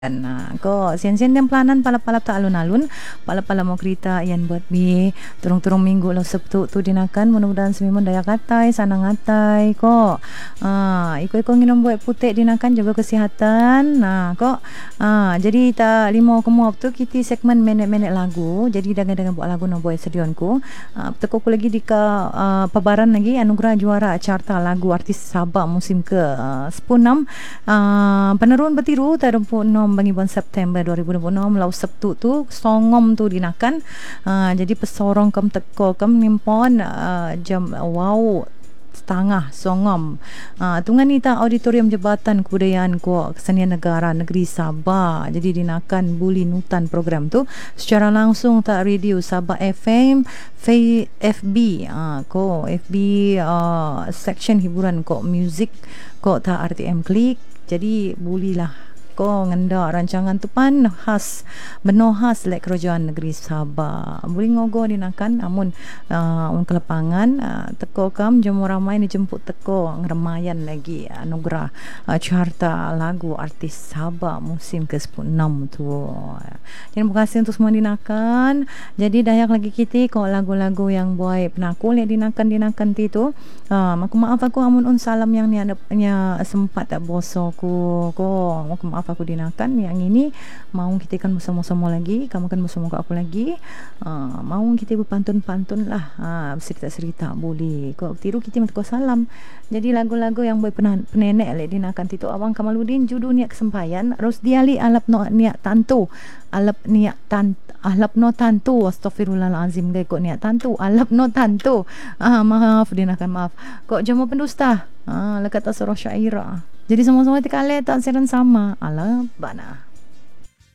Ko sian-sian dan pelanan palap-palap tak alun-alun palap-palap mau kereta yan buat bi turung-turung minggu lo Sabtu tu dinakan mudah-mudahan semimon daya katai sanang atai ko iko-iko nginom buat putih dinakan jaga kesihatan jadi ta limo kemuap tu kita segmen menek-menek lagu jadi dengan buat lagu no buat sedionku teko ku lagi di pabaran lagi anugerah juara carta lagu artis Sabah musim ke 16 penerun betiru 26 bulan September 2026 lau Sabtu tu songom tu dinakan jadi pesorong kem teko kem nimpon jam setengah songom tungan nita auditorium Jabatan Kebudayaan Kesenian Negara Negeri Sabah jadi dinakan buli nutan program tu secara langsung tak radio Sabah FM FB FB section hiburan music tak RTM Klik jadi bulilah ngenda rancangan tu pan beno khas lek kerajaan negeri Sabah boleh ngogo dinakan amun ke lapangan teko kam jemu ramai ni jemput teko ngeremayan lagi anugerah carta lagu artis Sabah musim ke-16 tu. Terima kasih untuk semua dinakan. Jadi dayak lagi kita lagu-lagu yang buat penaku lek dinakan tu aku maaf aku amun salam yang ni sempat tak bosoku aku maaf aku dinakan yang ini mau kita kan bersama-sama lagi kamu kan bersama aku lagi mau kita berpantun-pantun lah cerita-cerita boleh kau tiru kita kau salam jadi lagu-lagu yang boleh penenek le dinakan itu awang Kamaludin judul niat kesempayan Rosdiali alap no niat tantu alap no tantu astagfirullahalazim kok niat tantu alap no tantu maaf dinakan maaf kok jamu pendusta lekat asroh syairah jadi sama-sama tikale tak seran sama ala bana